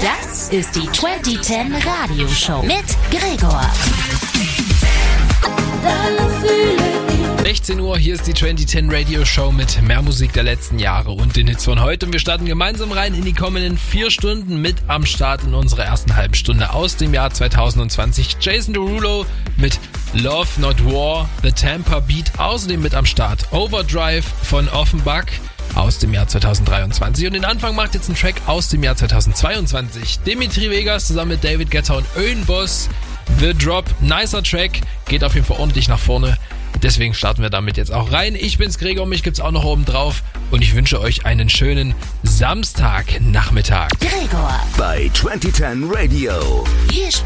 Das ist die 2010 Radioshow mit Gregor. 16 Uhr, hier ist die 2010 Radio Show mit mehr Musik der letzten Jahre und den Hits von heute. Und wir starten gemeinsam rein in die kommenden 4 Stunden mit am Start in unserer ersten halben Stunde aus dem Jahr 2020. Jason Derulo mit Love Not War, The Tampa Beat. Außerdem mit am Start Overdrive von Offenbach aus dem Jahr 2023. Und den Anfang macht jetzt ein Track aus dem Jahr 2022. Dimitri Vegas zusammen mit David Guetta und Öhnboss. The Drop, nicer Track, geht auf jeden Fall ordentlich nach vorne. Deswegen starten wir damit jetzt auch rein. Ich bin's Gregor, mich gibt's auch noch oben drauf. Und ich wünsche euch einen schönen Samstagnachmittag. Gregor bei 2010 Radio. Hier